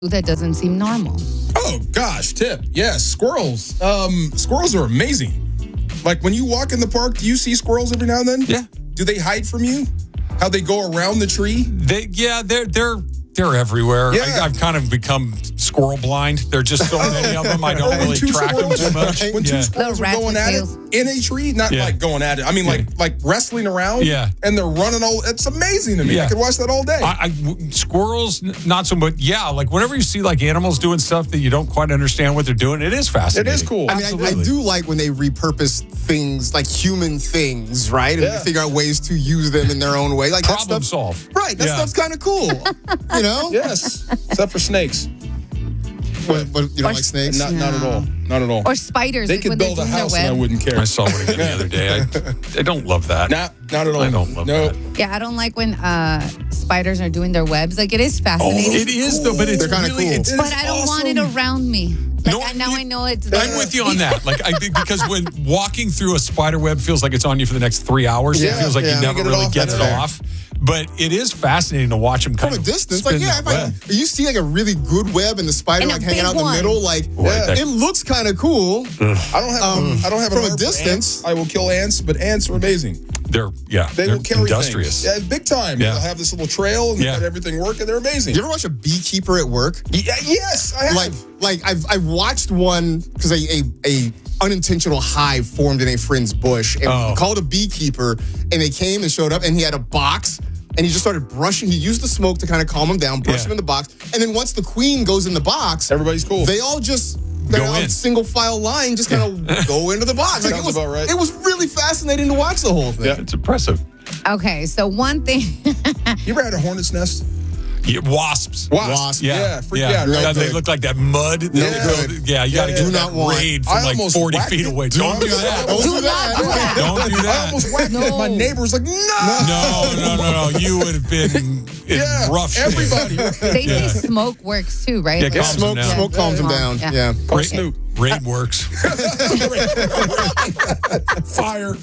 that doesn't seem normal? Oh, gosh, tip. Yes, squirrels. Squirrels are amazing. Like, when you walk in the park, do you see squirrels every now and then? Yeah. Do they hide from you? How they go around the tree? They're everywhere. Yeah. I've kind of become squirrel blind. There are just so many of them. I don't really track them too much. When two squirrels Little are going at it rats in a tree, not like going at it. I mean, like wrestling around. Yeah. And they're running all. It's amazing to me. Yeah. I could watch that all day. Squirrels, not so much. Yeah, like whenever you see like animals doing stuff that you don't quite understand what they're doing, it is fascinating. It is cool. I mean, I do like when they repurpose things like human things, right? And they figure out ways to use them in their own way. Like Problem that stuff, solve. Right. That stuff's kind of cool. You know? Yes. Except for snakes. But you don't like snakes? Not at all. Not at all. Or spiders. They like could when they're build a doing their house and I web. wouldn't care. I saw one again the other day. I don't love that. Not at all. I don't love no. that. Yeah, I don't like when spiders are doing their webs. Like, it is fascinating. It is though, but it's They're kinda really. cool. It's, But I don't want it around me. Like, No, I know it's there. I'm with you on that. Like, because when walking through a spider web feels like it's on you for the next 3 hours, it feels like you never Get it really off, get that's it fair. off. But it is fascinating to watch them kind From a of distance, spin like that web. if you see like a really good web and the spider And a like hanging big out in the one. middle, like that- it looks kind of cool. I don't have from an a art for distance. ants. I will kill ants, but ants are amazing. They're They will carry industrious. things. Yeah, big time. Yeah. They'll have this little trail and they got everything working. They're amazing. You ever watch a beekeeper at work? Yes, I have. Like I've watched one because a unintentional hive formed in a friend's bush and we called a beekeeper and they came and showed up and he had a box and he just started brushing. He used the smoke to kind of calm him down, brush him in the box, and then once the queen goes in the box, Everybody's cool. They all just Go on in. single file line, just kind of go into the box. Like, Sounds about right. It was really fascinating to watch the whole thing. Yeah. It's impressive. Okay, so one thing. You ever had a hornet's nest? Yeah, wasps. Wasp. Yeah, freak out. Right They there. look like that mud. good. You got to Yeah, get do that not want- raid I from like almost 40 whacked feet it. away. Don't do that. Don't do not that. do that. Don't do I that. almost whacked it. No. My neighbor was like, no. No. You would have been in rough shape. Everybody. They say smoke works too, right? Yeah, Like, calms them down. Smoke calms them down. Yeah. Or Snoop. Raid works. Fire.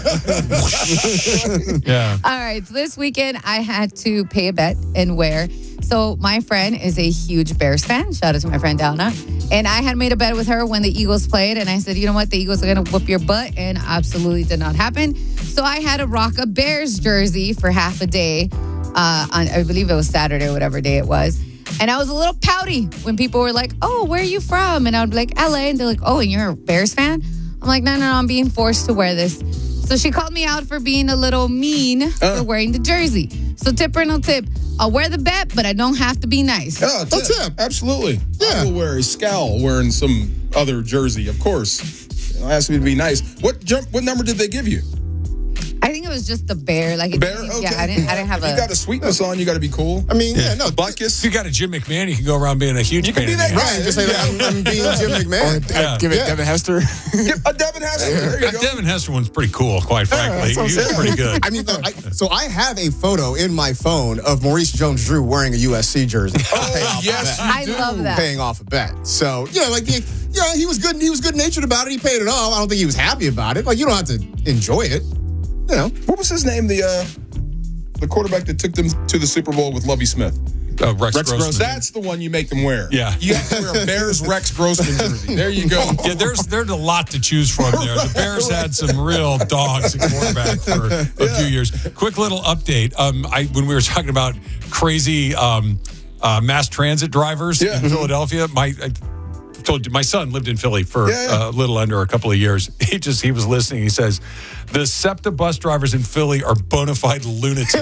Yeah. All right, so this weekend I had to pay a bet and wear. So my friend is a huge Bears fan. Shout out to my friend Donna. And I had made a bet with her when the Eagles played. And I said, you know what? The Eagles are going to whoop your butt. And absolutely did not happen. So I had to rock a Bears jersey for half a day. I believe it was Saturday or whatever day it was. And I was a little pouty when people were like, oh, where are you from? And I would be like, LA. And they're like, oh, and you're a Bears fan? I'm like, no, I'm being forced to wear this. So she called me out for being a little mean for wearing the jersey. So tip or no tip, I'll wear the bet, but I don't have to be nice. Oh, tip. Absolutely. I will wear a scowl wearing some other jersey, of course. It has to be nice. What number did they give you? I think it was just the bear. Like, Bear? Okay. Yeah, I didn't have if you got a sweetness on, you got to be cool. I mean, Buckus. If you got a Jim McMahon, you can go around being a huge You can pain be in that the guy. ass. right. Just say like, I'm being Jim McMahon. Give it Devin Hester. A Devin Hester. There you That go. Devin Hester one's pretty cool, quite frankly. what I'm He was saying. pretty good. I mean, so I have a photo in my phone of Maurice Jones-Drew wearing a USC jersey. Oh, yes, you I do. love that. Paying off a bet. So, he was good. He was good-natured about it. He paid it off. I don't think he was happy about it. Like, you don't have to enjoy it. You know. What was his name? The quarterback that took them to the Super Bowl with Lovie Smith. Rex Grossman. That's the one you make them wear. Yeah. You have to wear a Bears Rex Grossman jersey. There you go. Yeah, there's a lot to choose from there. The Bears had some real dogs at quarterback for a few years. Quick little update. When we were talking about crazy mass transit drivers in Philadelphia, I told you my son lived in Philly for a little under a couple of years. He was listening. He says, the SEPTA bus drivers in Philly are bona fide lunatics.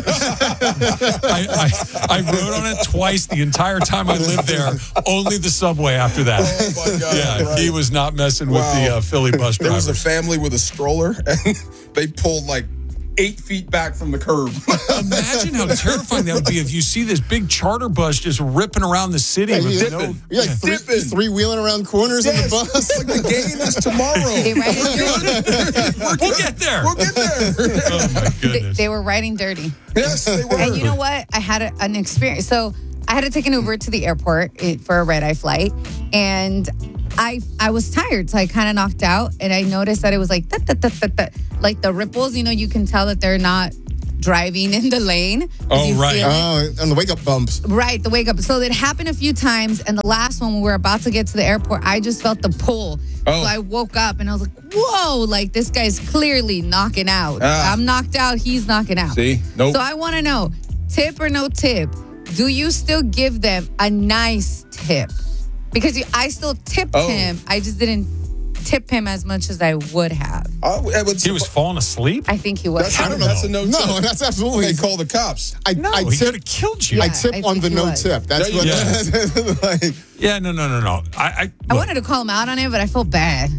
I rode on it twice the entire time I lived there. Only the subway after that. Oh, my God. Yeah, right. he was not messing with the Philly bus There drivers. was a family with a stroller, and they pulled like 8 feet back from the curb. Imagine how terrifying that would be if you see this big charter bus just ripping around the city. with no, You're like three-wheeling around corners on the Yes, bus. like the game is tomorrow. They were we'll get there. We'll get there. Oh my goodness. they were riding dirty. Yes, they were. And you know what? I had an experience. So I had to take an Uber to the airport for a red-eye flight. And I was tired, so I kind of knocked out. And I noticed that it was like, like the ripples, you can tell that they're not driving in the lane. 'Cause Oh, you right. feel it. Oh, on the wake up bumps. Right, the wake up. So it happened a few times, and the last one when we were about to get to the airport, I just felt the pull. Oh. So I woke up and I was like, whoa, like this guy's clearly knocking out. Ah. I'm knocked out, he's knocking out. See? Nope. So I want to know, tip or no tip, do you still give them a nice tip? Because I still tipped Oh. him. I just didn't tip him as much as I would have. He was falling asleep? I think he was. That's, I don't that's a know. no tip. No, that's absolutely. They call the cops. I No, I he could tip. have killed you. I Yeah, tip I on think the he no was. tip. That's There what. you like, Yeah, no. I Look, wanted to call him out on it, but I felt bad.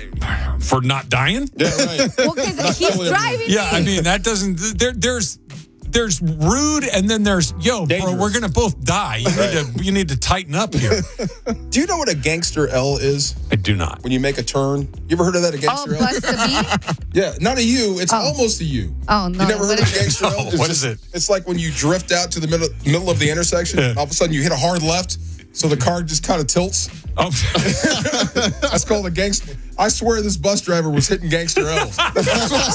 for not dying? Yeah, right. Well, because he's totally driving Yeah, me. I mean that doesn't. There's rude, and then there's bro. Dangerous. We're gonna both die. You need to tighten up here. Do you know what a gangster L is? I do not. When you make a turn? You ever heard of that, a Oh, gangster L? bust the beat? Yeah, not a U. It's almost a U. Oh, no. You never heard What of is a gangster L? No, It's what is it? It's like when you drift out to the middle of the intersection. All of a sudden, you hit a hard left, so the car just kind of tilts. Oh, That's called a gangster. I swear this bus driver was hitting gangster L's. That's what I'm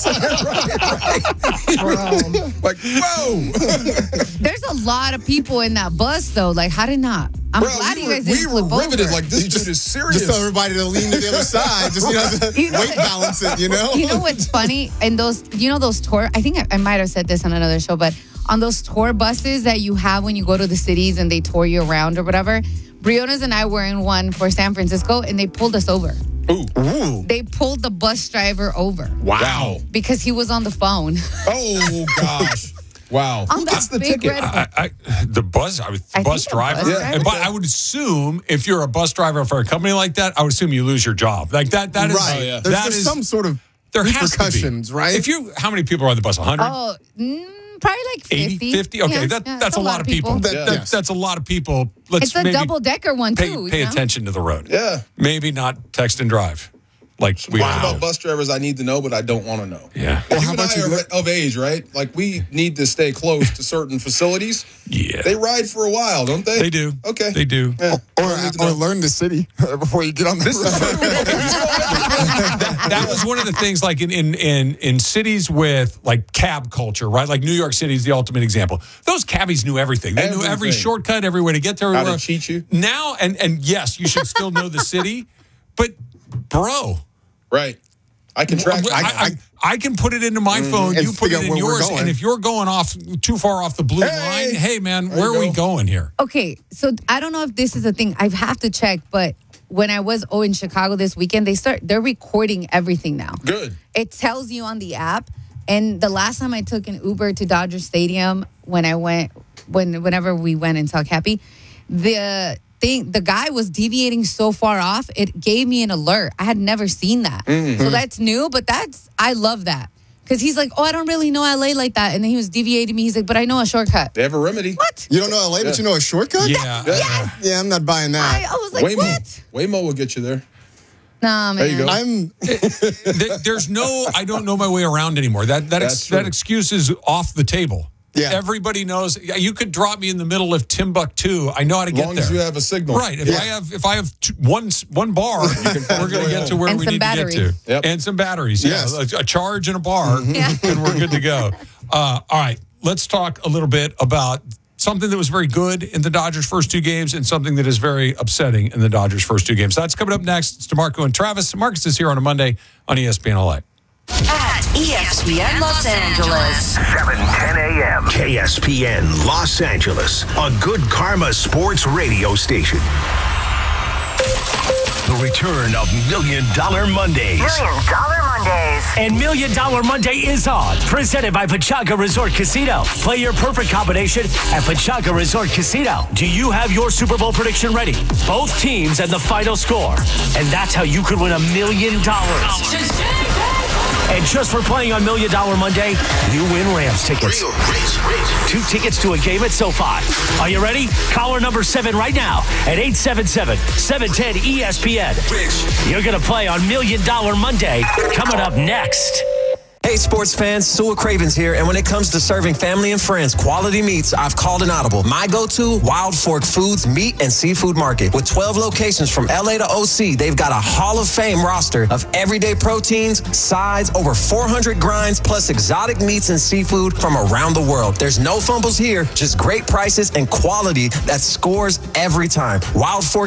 saying, right? Like, whoa. There's a lot of people in that bus, though. Like, how did not? I'm Bro, glad you guys we didn't were flip riveted. over. Like, this dude is serious. just tell everybody to lean to the other side. Just You know weight what- balance it. You know. You know what's funny? And those tour, I think I might have said this on another show, but on those tour buses that you have when you go to the cities and they tour you around or whatever, Briones and I were in one for San Francisco and they pulled us over. Ooh. They pulled the bus driver over Wow. because he was on the phone. Oh, gosh. Wow. On Who that gets the big ticket? red- the bus think bus the driver. bus driver. But I would assume if you're a bus driver for a company like that, I would assume you lose your job. Like that is Right. Oh, yeah. There's some sort of there has to be. repercussions, right? How many people are on the bus? 100? Oh, probably like 50. 50? Okay, Yeah, that's a lot of people. Yes. That's a lot of people. Let's It's a maybe double-decker one, pay too. attention to the road. Yeah. Maybe not text and drive. Like we What all about do. bus drivers I need to know, but I don't want to know? Yeah. Well, You how and about I you? are of age, right? Like, we need to stay close to certain facilities. Yeah. They ride for a while, don't they? They do. Okay. They do. Yeah. or learn the city before you get on the road. That was one of the things, like in cities with like cab culture, right? Like New York City is the ultimate example. Those cabbies knew everything. They knew every Everything. shortcut, every way to get there. How to cheat you. Now, and yes, you should still know the city, but bro, Right. I can track. I can put it into my phone. And You put figure it out in where we're yours, going. and if you're going off too far off the blue Hey! line, hey man, There where you are we go. going here? Okay, so I don't know if this is a thing. I have to check, but when I was in Chicago this weekend, they're recording everything now. Good. It tells you on the app. And the last time I took an Uber to Dodger Stadium whenever we went and saw Cappy, the guy was deviating so far off, it gave me an alert. I had never seen that. So that's new, but I love that. Because he's like, oh, I don't really know LA like that. And then he was deviating me. He's like, but I know a shortcut. They have a remedy. What? You don't know LA, but you know a shortcut? Yeah. Yeah, I'm not buying that. I was like, Waymo. what? Waymo will get you there. Nah, man. There you go. There's no, I don't know my way around anymore. That's true. That excuse is off the table. Yeah. Everybody knows. You could drop me in the middle of Timbuktu. I know how to As get long there. as you have a signal. Right. If I have one bar, we're going to get to where And we some need battery. to get to. Yep. And some batteries. Yes. Yeah. A charge and a bar, Yeah. and we're good to go. All right. Let's talk a little bit about something that was very good in the Dodgers' first two games and something that is very upsetting in the Dodgers' first two games. That's coming up next. It's DeMarco and Travis. Marcus is here on a Monday on ESPN LA. At ESPN Los Angeles. 7:10 a.m. KSPN Los Angeles, a good karma sports radio station. The return of $1 Million Mondays. $1 Million Mondays. And $1 Million Monday is on. Presented by Pachanga Resort Casino. Play your perfect combination at Pachanga Resort Casino. Do you have your Super Bowl prediction ready? Both teams and the final score. And that's how you could win $1 million. And just for playing on $1 Million Monday, you win Rams tickets. 2 tickets to a game at SoFi. Are you ready? Caller number 7 right now at 877-710-ESPN. You're going to play on $1 Million Monday coming up next. Hey, sports fans, Sewell Cravens here, and when it comes to serving family and friends quality meats, I've called an audible. My go-to, Wild Fork Foods Meat and Seafood Market. With 12 locations from LA to OC, they've got a Hall of Fame roster of everyday proteins, sides, over 400 grinds, plus exotic meats and seafood from around the world. There's no fumbles here, just great prices and quality that scores every time. Wild Fork